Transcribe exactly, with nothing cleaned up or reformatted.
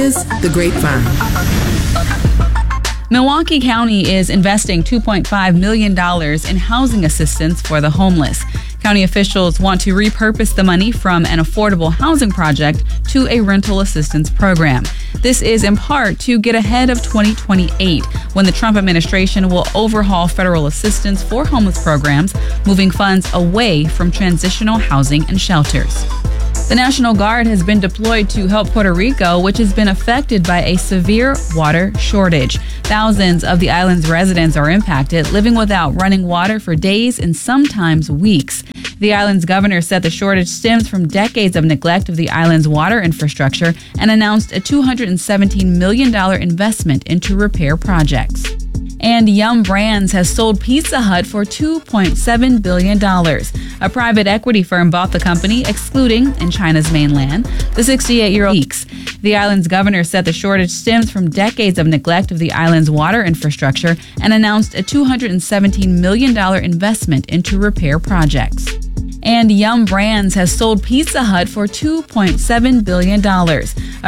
is The Grapevine. Milwaukee County is investing two point five million dollars in housing assistance for the homeless. County officials want to repurpose the money from an affordable housing project to a rental assistance program. This is in part to get ahead of twenty twenty-eight, when the Trump administration will overhaul federal assistance for homeless programs, moving funds away from transitional housing and shelters. The National Guard has been deployed to help Puerto Rico, which has been affected by a severe water shortage. Thousands of the island's residents are impacted, living without running water for days and sometimes weeks. The island's governor said the shortage stems from decades of neglect of the island's water infrastructure and announced a two hundred seventeen million dollars investment into repair projects. And Yum! Brands has sold Pizza Hut for two point seven billion dollars. A private equity firm bought the company, excluding in China's mainland the sixty-eight-year-old Weeks. The island's governor said the shortage stems from decades of neglect of the island's water infrastructure and announced a two hundred seventeen million dollars investment into repair projects. And Yum! Brands has sold Pizza Hut for two point seven billion dollars. A